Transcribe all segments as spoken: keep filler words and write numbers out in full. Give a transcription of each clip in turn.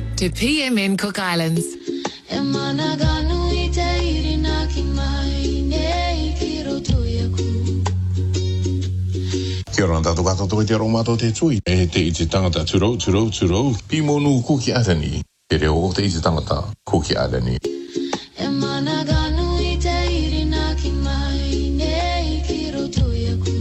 to P M N Cook Islands. Kia ora tātou kata toi te romato te tui. E te i te tangata turo, turo, turo. Pimonu kuki atani. Te reo o te i te tangata kuki atani. E mana ganu i te irina ki mai, nei ki roto iaku.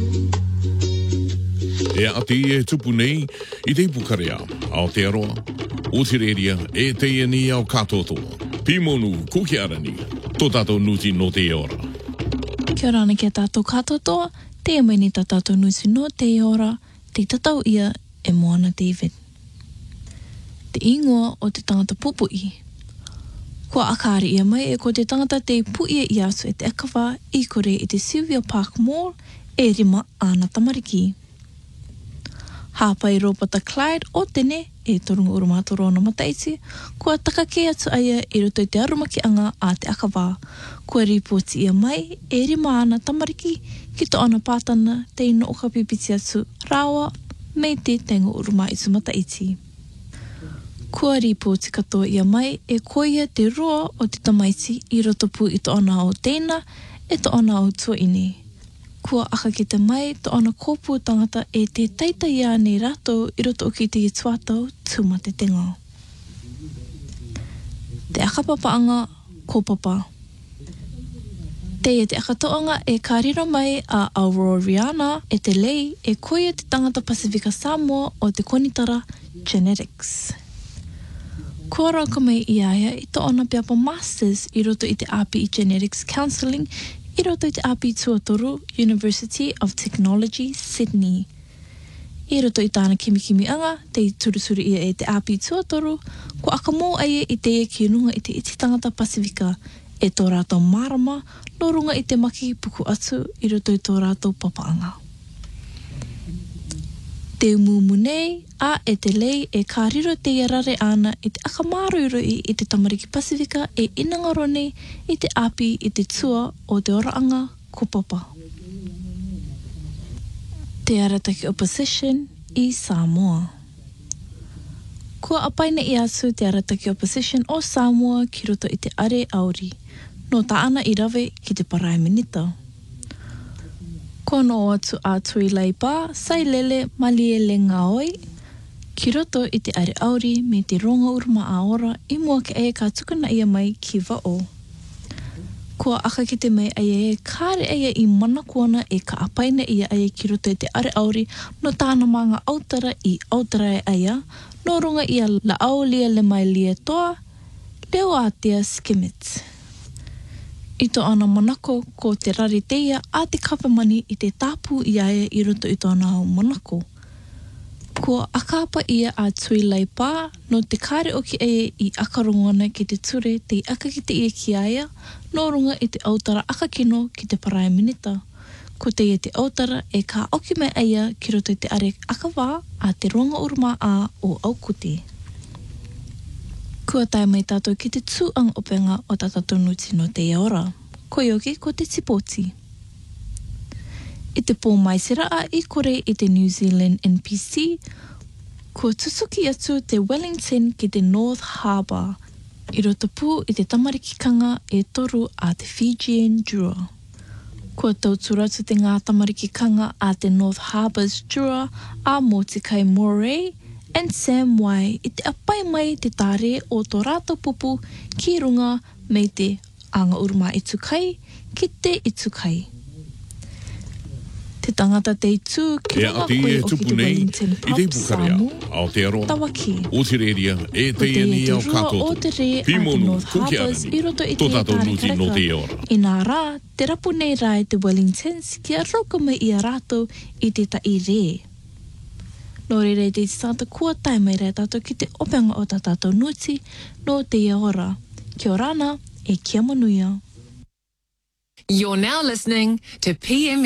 E ati e tupu nei i te ipukarea, Aotearoa, Otireria, e te iani au katotoa. Pimonu kuki arani, tō tātou nuti no te ora. Kia ora ana kia tātou katotoa, te mai ni tā tātou nuti no te ora, te tatau ia e Moana David. Te ingoa o te tangata pupui. Kua akari ia mai e ko te tangata te puia i aso e te akawā i kore i te Sylvia Park Mall e rima ana tamariki. Hāpai Ropata Clyde o tene e torunga urumatoro na mataiti, kua takake atu aia i roto i te arumaki anga a te akawā. Kua ripoti ia mai e rima ana tamariki ki to ana pātana te ino o ka pipiti atu rawa me te tengo uruma i tu mataiti. Kua ripoti katoa ia mai e koia te roa o te tamaiti i roto pu i to ana o tēna e to ana o tuaini. Kua aka ki te mai to ana kōpū tangata e te teita ia nei rato i roto o ki te i tuatau tūma te tenga. Te akapapaanga kōpapa. Te e te akatoanga e kārira mai a Auroriana e te lei e koia te tangata Pasifika Samoa o te konitara Genetics. Kua rauka mai i aia i to ana peapa Masters i roto i te A P I Genetics Counselling i roto i te A P I Tuatoru University of Technology, Sydney. I roto i tāna kimikimi anga, te turusuri ia e te A P I Tuatoru, ko aka mō aia i te e ki runga i te iti tangata Pasifika e tō rātou marama, no runga i te maki puku atu i roto i tō rātou papaanga. Te umumu nei, a e te lei e kāriro te iarare ana i te akamarurui i te tamariki Pasifika e inangarone i te api i te tua o te oraanga kopapa. Te arataki opposition i Samoa. Kua apaina i atu te arataki opposition o Samoa ki roto i te are auri, no ta ana i rave ki te Prime Minister. Kono atu a tui leipa, sai lele malie le ngaoi, ki roto i te are auri me te ronga uruma a ora i mua ke aia ka tukuna ia mai ki vao. Kua aka ki te mai aia e kāre aia i mana kuana e ka apaina ia aia ki roto i te are auri no tāna manga autara i autara e aia, no runga ia la au lia le mai lia toa, leo atia skimit. I to ana manako ko te rari teia a te kapamani i te tāpū i aia i roto i tōna au manako. Ko akapa ia a tui lei pā, no te kāre o ki aia i akarongana ki te ture te aka ki te ia ki aia, no runga i te autara akakino ki te Prime Minister. Ko te ia te autara e ka oki mai aia ki roto i te are akawā a te ronga uruma a o aukuti. Kua tai mai tātou ki te tūang openga o tātou nuti no te ora. Ko ioki ko te tipoti. I te pō maisera a i kore i te New Zealand N P C, kua tutuki atu te Wellington ki te North Harbour. I roto pū i te tamarikikanga e toru a te Fijian Drua. Kua tauturatu te ngā tamarikikanga a te North Harbour's Drua a mō te kai Moray, and Sam Wai i te apai mai te tāre o tō rātou pupu ki runga me te anga uruma i tukai ki te i tukai. Te tangata te itu ki runga koe o ki te Wellington Pub Samu, Tawaki. Otireria e te iani au katoto. Pimonu kuki arani, tō tātou nuti no te ora. I nā rā, te rapu nei rā i te Wellingtons ki a roka mai i a rātou i te tai re. No rere te tata kua tai mai rea tātou ki te openga o tā tātou nuti no te ora. Kia orana e kia manuia. You're now listening to P M